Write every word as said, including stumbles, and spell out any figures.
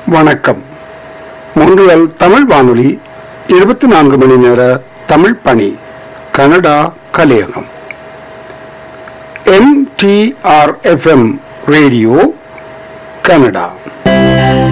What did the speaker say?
வணக்கம். மொன்றியல் தமிழ் வானொலி இருபத்தி நான்கு மணி நேர தமிழ் பணி Canada கலையகம். M D R F M radio Canada.